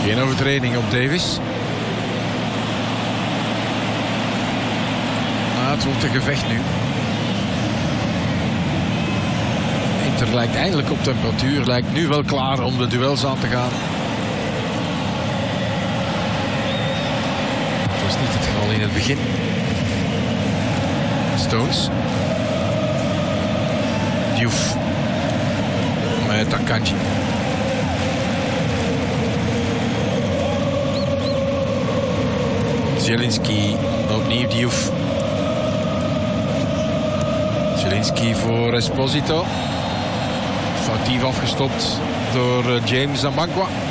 Geen overtreding op Davis. Het wordt een gevecht nu. Inter lijkt eindelijk op temperatuur. Lijkt nu wel klaar om de duels aan te gaan. Dat was niet het geval in het begin. Stones. Diouf. Met Akanji. Zielinski. Opnieuw Diouf. Zielinski voor Esposito. Foutief afgestopt door James Ambangwa.